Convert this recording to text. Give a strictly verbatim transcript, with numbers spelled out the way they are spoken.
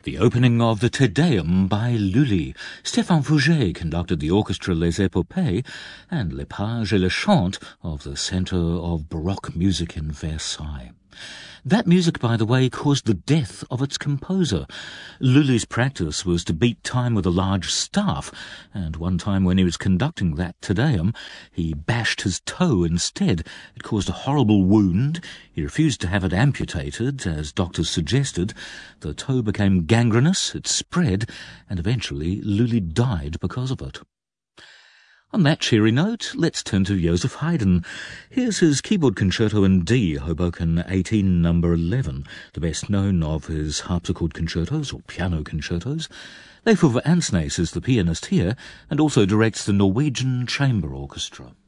The opening of the Te Deum by Lully. Stéphane Fouget conducted the orchestra Les Epopées, and Les Pages et les Chants of the Centre of Baroque Music in Versailles. That music, by the way, caused the death of its composer. Lully's practice was to beat time with a large staff, and one time when he was conducting that Te Deum, he bashed his toe instead. It caused a horrible wound. He refused to have it amputated, as doctors suggested. The toe became gangrenous, it spread, and eventually Lully died because of it. On that cheery note, let's turn to Joseph Haydn. Here's his keyboard concerto in D, Hoboken eighteen, number eleven, the best known of his harpsichord concertos or piano concertos. Leif Ove Ansnes is the pianist here and also directs the Norwegian Chamber Orchestra.